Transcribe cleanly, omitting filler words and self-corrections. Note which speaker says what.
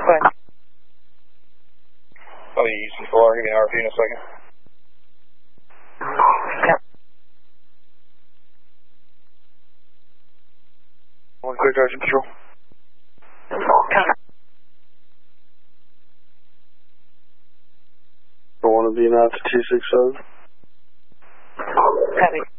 Speaker 1: ahead.
Speaker 2: I'll be Houston 4, give me an RP in a second.
Speaker 1: Yep.
Speaker 2: One quick Sergeant Patrol.
Speaker 1: Copy.
Speaker 3: I want to be an out to 267.
Speaker 1: Copy.